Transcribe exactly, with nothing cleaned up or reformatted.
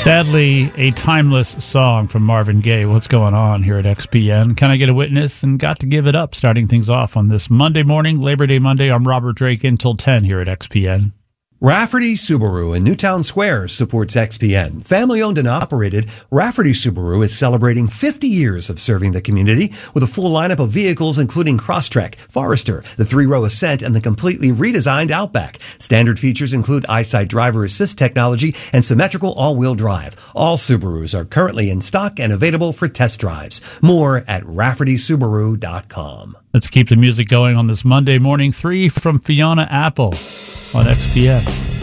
Sadly, a timeless song from Marvin Gaye. What's going on here at X P N? Can I get a witness? And got to give it up, starting things off on this Monday morning, Labor Day Monday. I'm Robert Drake until ten here at X P N. Rafferty Subaru in Newtown Square supports X P N. Family owned and operated, Rafferty Subaru is celebrating fifty years of serving the community with a full lineup of vehicles including Crosstrek, Forester, the three-row Ascent, and the completely redesigned Outback. Standard features include EyeSight driver assist technology and symmetrical all-wheel drive. All Subarus are currently in stock and available for test drives. More at rafferty subaru dot com. Let's keep the music going on this Monday morning. Three from Fiona Apple on X P N.